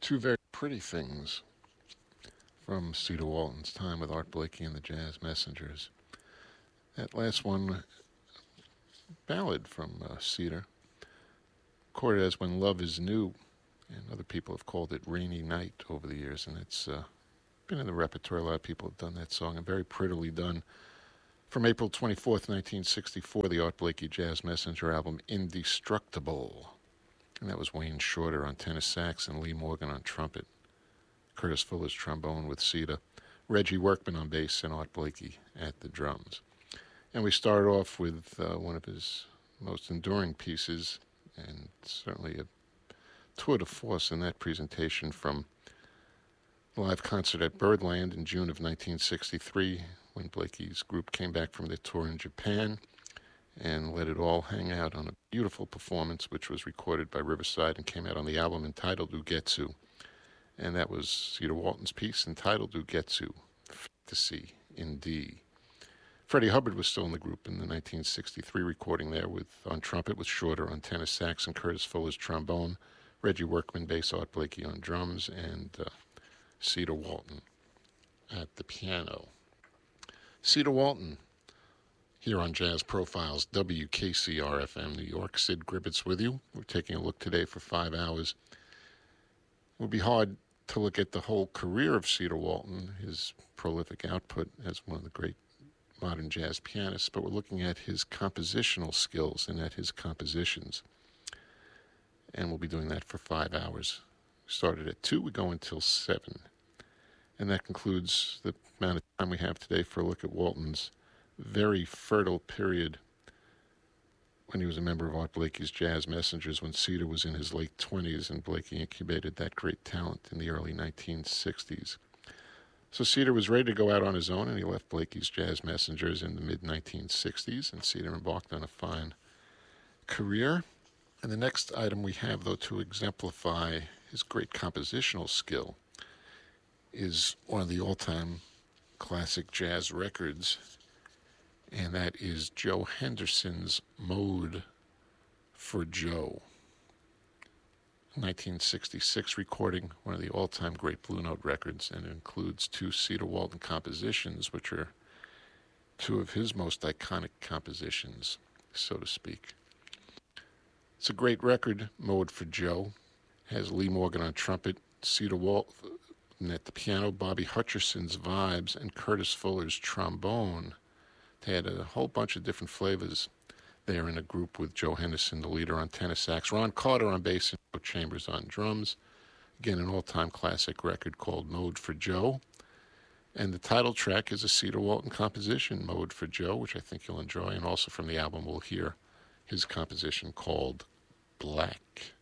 Two very pretty things from Cedar Walton's time with Art Blakey and the Jazz Messengers. That last one, ballad from Cedar, recorded as When Love Is New, and other people have called it Rainy Night over the years, and it's been in the repertoire. A lot of people have done that song, and very prettily done. From April 24th, 1964, the Art Blakey Jazz Messenger album, Indestructible. And that was Wayne Shorter on tenor sax and Lee Morgan on trumpet. Curtis Fuller's trombone with Cedar. Reggie Workman on bass and Art Blakey at the drums. And we started off with one of his most enduring pieces, and certainly a tour de force in that presentation, from the live concert at Birdland in June of 1963, when Blakey's group came back from their tour in Japan and let it all hang out on a beautiful performance, which was recorded by Riverside and came out on the album entitled Ugetsu. And that was Cedar Walton's piece entitled Ugetsu, Fantasy in D. Freddie Hubbard was still in the group in the 1963 recording there, with on trumpet with Shorter on tenor sax and Curtis Fuller's trombone, Reggie Workman bass, Art Blakey on drums, and Cedar Walton at the piano. Cedar Walton here on Jazz Profiles, WKCR-FM New York. Sid Gribbets with you. We're taking a look today for 5 hours. It would be hard to look at the whole career of Cedar Walton, his prolific output as one of the great modern jazz pianists, but we're looking at his compositional skills and at his compositions. And we'll be doing that for 5 hours. Started at 2, we go until 7. And that concludes the amount of time we have today for a look at Walton's very fertile period when he was a member of Art Blakey's Jazz Messengers, when Cedar was in his late 20s and Blakey incubated that great talent in the early 1960s. So Cedar was ready to go out on his own, and he left Blakey's Jazz Messengers in the mid-1960s, and Cedar embarked on a fine career. And the next item we have, though, to exemplify his great compositional skill is one of the all-time classic jazz records, and that is Joe Henderson's Mode for Joe. 1966 recording, one of the all-time great Blue Note records, and it includes 2 Cedar Walton compositions, which are 2 of his most iconic compositions, so to speak. It's a great record, Mode for Joe. It has Lee Morgan on trumpet, Cedar Walton at the piano, Bobby Hutcherson's vibes, and Curtis Fuller's trombone. They had a whole bunch of different flavors there in a group with Joe Henderson, the leader, on tenor sax, Ron Carter on bass, and Joe Chambers on drums. Again, an all-time classic record called Mode for Joe. And the title track is a Cedar Walton composition, Mode for Joe, which I think you'll enjoy. And also from the album, we'll hear his composition called Black.